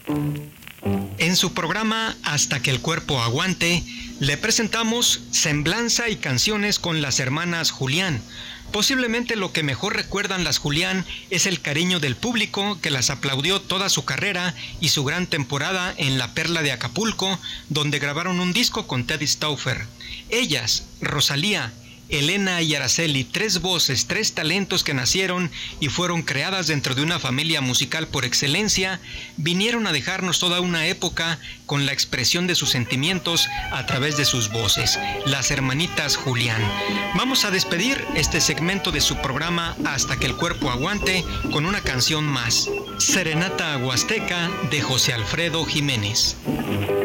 En su programa Hasta que el cuerpo aguante, le presentamos Semblanza y canciones con las hermanas Julián. Posiblemente lo que mejor recuerdan las Julián es el cariño del público que las aplaudió toda su carrera y su gran temporada en La Perla de Acapulco, donde grabaron un disco con Teddy Stauffer. Ellas, Rosalía, Elena y Araceli, tres voces, tres talentos que nacieron y fueron creadas dentro de una familia musical por excelencia, vinieron a dejarnos toda una época con la expresión de sus sentimientos a través de sus voces, las hermanitas Julián. Vamos a despedir este segmento de su programa Hasta que el cuerpo aguante con una canción más, Serenata Huasteca de José Alfredo Jiménez.